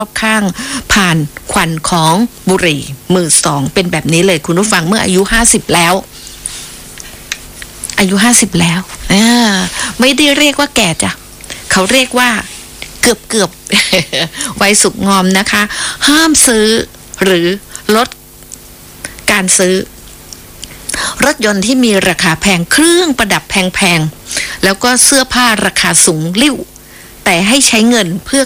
รอบข้างผ่านควันของบุหรี่มือสองเป็นแบบนี้เลยคุณผู้ฟังเมื่ออายุ50แล้วอายุ50แล้วไม่ได้เรียกว่าแก่จ้ะเขาเรียกว่าเกือบวัยสุกงอมนะคะห้ามซื้อหรือลดการซื้อรถยนต์ที่มีราคาแพงเครื่องประดับแพงๆแล้วก็เสื้อผ้าราคาสูงลิ่วแต่ให้ใช้เงินเพื่อ